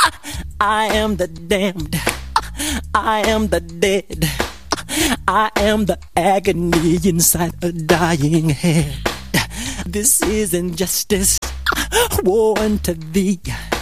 I am the damned. I am the dead. I am the agony inside a dying head. This is injustice. Woe unto thee.